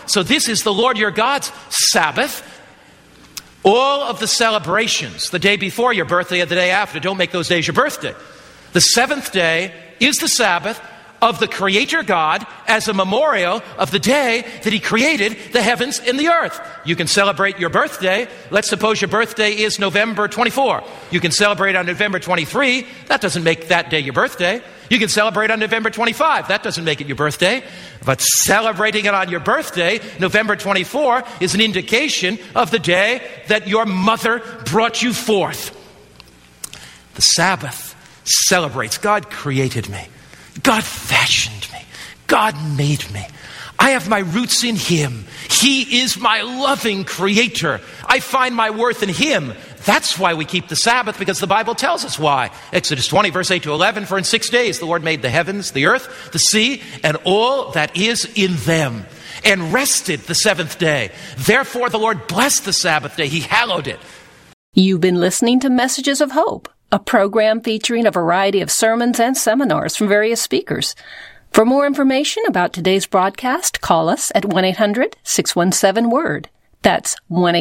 So this is the Lord your God's Sabbath. All of the celebrations, the day before your birthday or the day after, don't make those days your birthday. The seventh day is the Sabbath of the Creator God as a memorial of the day that He created the heavens and the earth. You can celebrate your birthday. Let's suppose your birthday is November 24. You can celebrate on November 23. That doesn't make that day your birthday. You can celebrate on November 25. That doesn't make it your birthday. But celebrating it on your birthday, November 24, is an indication of the day that your mother brought you forth. The Sabbath celebrates God created me. God fashioned me. God made me. I have my roots in Him. He is my loving Creator. I find my worth in Him. That's why we keep the Sabbath, because the Bible tells us why. Exodus 20, verse 8 to 11, for in 6 days the Lord made the heavens, the earth, the sea, and all that is in them, and rested the seventh day. Therefore the Lord blessed the Sabbath day. He hallowed it. You've been listening to Messages of Hope, a program featuring a variety of sermons and seminars from various speakers. For more information about today's broadcast, call us at 1-800-617-WORD. That's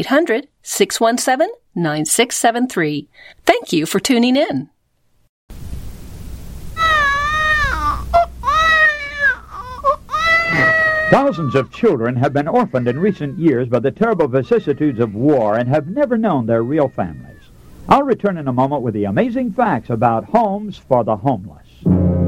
1-800-617-9673. Thank you for tuning in. Thousands of children have been orphaned in recent years by the terrible vicissitudes of war and have never known their real families. I'll return in a moment with the amazing facts about homes for the homeless.